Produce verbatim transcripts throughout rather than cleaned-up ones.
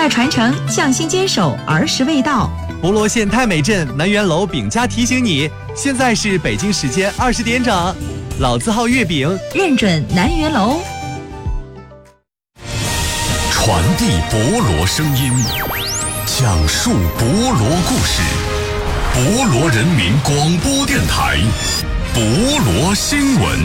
代传承，匠心坚守，儿时味道。 博罗县太美镇南园楼饼家提醒你，现在是北京时间二十点整，老字号月饼认准南园楼。 传递博罗声音，讲述博罗故事，博罗人民广播电台，博罗新闻。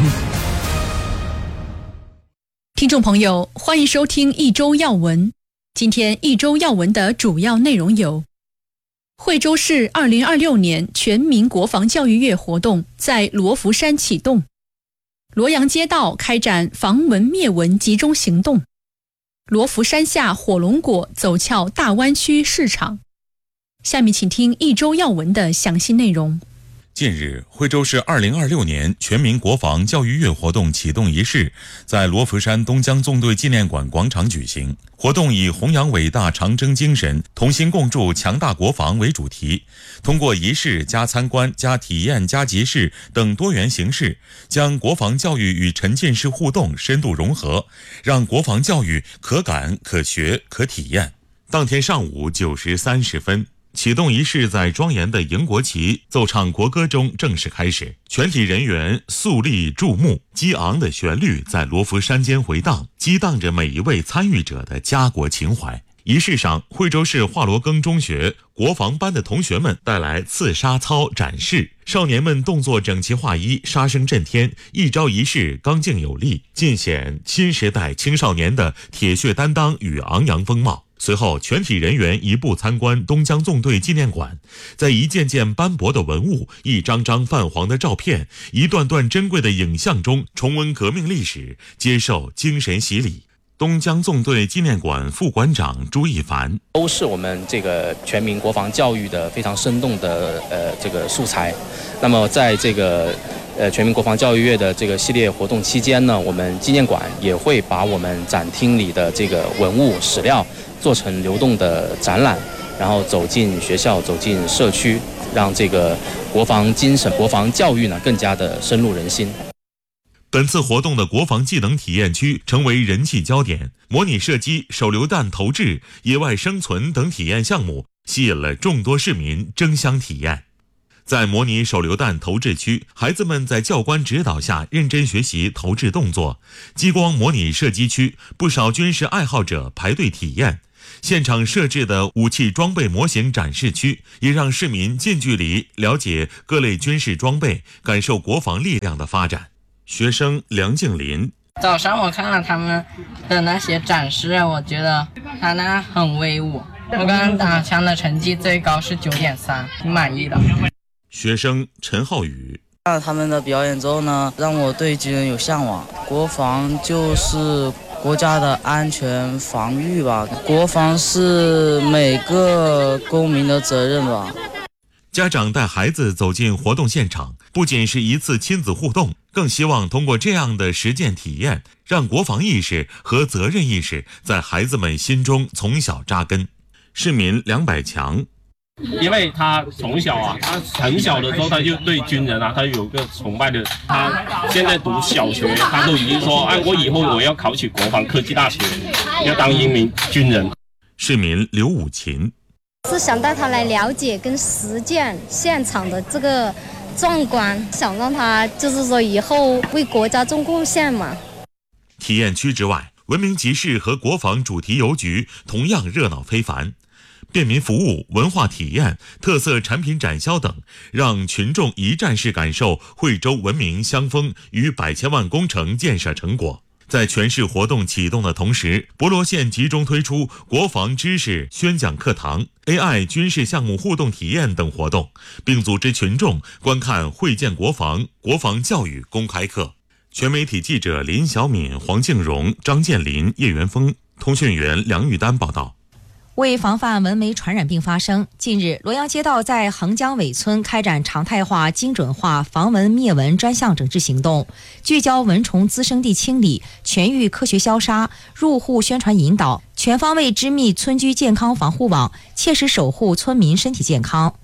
听众朋友，欢迎收听一周要闻。今天一周要闻的主要内容有：惠州市二零二六年全民国防教育月活动在罗浮山启动；罗阳街道开展防蚊灭蚊集中行动；罗浮山下火龙果走俏大湾区市场。下面请听一周要闻的详细内容。 近日，惠州市二零二六年全民国防教育月活动启动仪式在罗浮山东江纵队纪念馆广场举行。活动以弘扬伟大长征精神，同心共筑强大国防为主题，通过仪式加参观加体验加集市等多元形式，将国防教育与沉浸式互动深度融合，让国防教育可感可学可体验。当天上午九时三十分，启动仪式在庄严的迎国旗、奏唱国歌中正式开始，全体人员肃立注目，激昂的旋律在罗浮山间回荡，激荡着每一位参与者的家国情怀。仪式上，惠州市华罗庚中学国防班的同学们带来刺杀操展示，少年们动作整齐划一，杀声震天，一招一式刚劲有力，尽显新时代青少年的铁血担当与昂扬风貌。随后，全体人员移步参观东江纵队纪念馆，在一件件斑驳的文物、一张张泛黄的照片、一段段珍贵的影像中重温革命历史，接受精神洗礼。东江纵队纪念馆副馆长朱一凡： 都是我们这个全民国防教育的非常生动的呃这个素材。那么在这个呃全民国防教育月的这个系列活动期间呢，我们纪念馆也会把我们展厅里的这个文物史料做成流动的展览，然后走进学校，走进社区，让这个国防精神、国防教育呢更加的深入人心。 本次活动的国防技能体验区成为人气焦点，模拟射击、手榴弹投掷、野外生存等体验项目吸引了众多市民争相体验。在模拟手榴弹投掷区，孩子们在教官指导下认真学习投掷动作；激光模拟射击区，不少军事爱好者排队体验。现场设置的武器装备模型展示区，也让市民近距离了解各类军事装备，感受国防力量的发展。学生梁静林： 早上我看了他们的那些展示，我觉得他那很威武。我刚刚打枪的成绩最高是九点三，挺满意的。 学生陈浩宇： 看了他们的表演之后呢，让我对军人有向往。国防就是国家的安全防御吧，国防是每个公民的责任吧。 家长带孩子走进活动现场，不仅是一次亲子互动，更希望通过这样的实践体验，让国防意识和责任意识在孩子们心中从小扎根。市民梁百强： 因为他从小啊，他很小的时候他就对军人啊，他有个崇拜的。他现在读小学，他都已经说，哎，我以后我要考取国防科技大学，要当一名军人。 市民刘武琴： 是想带他来了解跟实践现场的这个壮观，想让他就是说以后为国家做贡献嘛。 体验区之外，文明集市和国防主题邮局同样热闹非凡。便民服务、文化体验、特色产品展销等，让群众一站式感受惠州文明乡风与百千万工程建设成果。在全市活动启动的同时，博罗县集中推出国防知识宣讲课堂、A I 军事项目互动体验等活动，并组织群众观看惠建国防、国防教育公开课。全媒体记者林小敏、黄静荣、张建林、叶元峰，通讯员梁玉丹报道。 为防范蚊媒传染病发生，近日罗阳街道在横江尾村开展常态化、精准化防蚊灭蚊专项整治行动，聚焦蚊虫滋生地清理、全域科学消杀、入户宣传引导，全方位织密村居健康防护网，切实守护村民身体健康。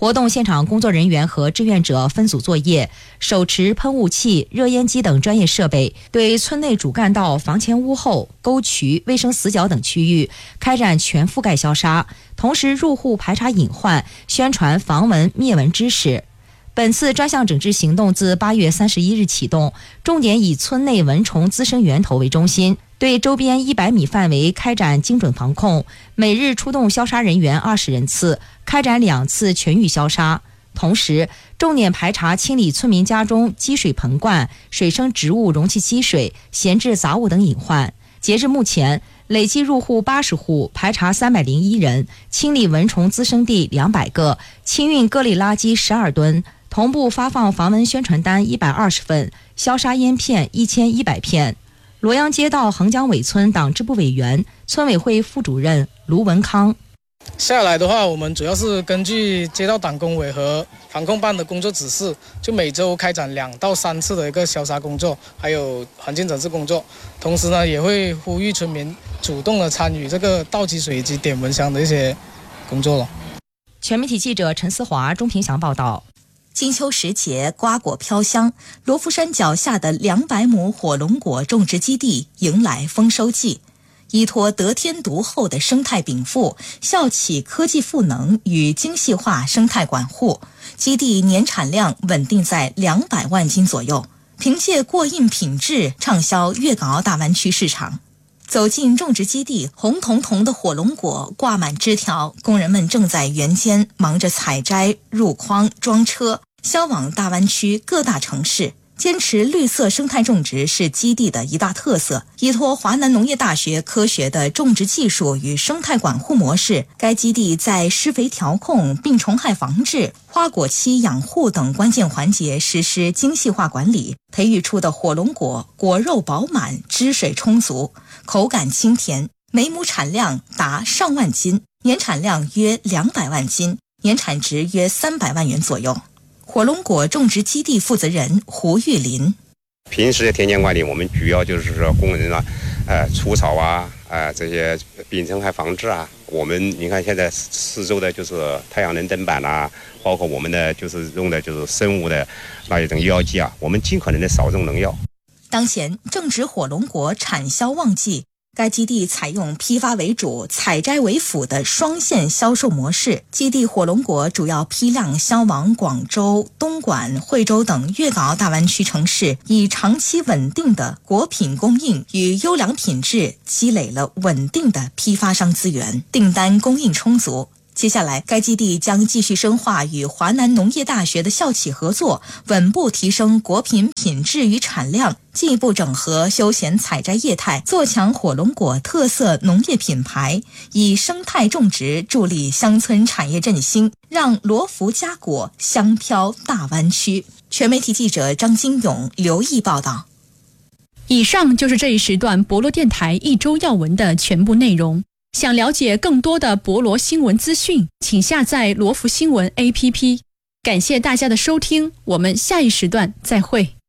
活动现场工作人员和志愿者分组作业，手持喷雾器、热烟机等专业设备，对村内主干道、房前屋后、沟渠、卫生死角等区域开展全覆盖消杀，同时入户排查隐患，宣传防蚊灭蚊知识。本次专项整治行动自八月三十一日启动，重点以村内蚊虫滋生源头为中心，对周边一百米范围开展精准防控，每日出动消杀人员二十人次，开展两次全域消杀。同时，重点排查清理村民家中积水盆罐、水生植物容器积水、闲置杂物等隐患。截至目前，累计入户八十户，排查三百零一人，清理蚊虫滋生地两百个，清运各类垃圾十二吨。同步发放防蚊宣传单一百二十份，消杀烟片一千一百片。罗阳街道横江尾村党支部委员、村委会副主任卢文康。 下来的话，我们主要是根据街道党工委和防控办的工作指示，就每周开展两到三次的一个消杀工作，还有环境整治工作。同时呢，也会呼吁村民主动的参与这个倒积水以及点蚊香的一些工作了。 全媒体记者陈思华、钟平祥报道。 金秋时节，瓜果飘香，罗浮山脚下的两百亩火龙果种植基地迎来丰收季。依托得天独厚的生态禀赋，校企科技赋能与精细化生态管护，基地年产量稳定在两百万斤左右，凭借过硬品质畅销粤港澳大湾区市场。走进种植基地，红彤彤的火龙果挂满枝条，工人们正在园间忙着采摘、入筐、装车，销往大湾区各大城市。坚持绿色生态种植是基地的一大特色。依托华南农业大学科学的种植技术与生态管护模式，该基地在施肥调控、病虫害防治、花果期养护等关键环节实施精细化管理，培育出的火龙果果肉饱满、汁水充足，口感清甜，每亩产量达上万斤，年产量约两百万斤，年产值约三百万元左右。火龙果种植基地负责人胡玉林： 平时的田间管理，我们主要就是说工人啊，呃，除草啊，呃，这些病虫害防治啊。我们你看现在四周的就是太阳能灯板啊，包括我们的就是用的就是生物的那一种药剂啊，我们尽可能的少用农药。 当前正值火龙果产销旺季，该基地采用批发为主、采摘为辅的双线销售模式。基地火龙果主要批量销往广州、东莞、惠州等粤港澳大湾区城市，以长期稳定的果品供应与优良品质积累了稳定的批发商资源，订单供应充足。接下来，该基地将继续深化与华南农业大学的校企合作，稳步提升果品品质与产量，进一步整合休闲采摘业态，做强火龙果特色农业品牌，以生态种植助力乡村产业振兴，让罗浮佳果香飘大湾区。全媒体记者张金勇、刘毅报道。 以上就是这一时段博罗电台一周要闻的全部内容。想了解更多的博罗新闻资讯，请下载罗浮新闻 A P P。感谢大家的收听，我们下一时段再会。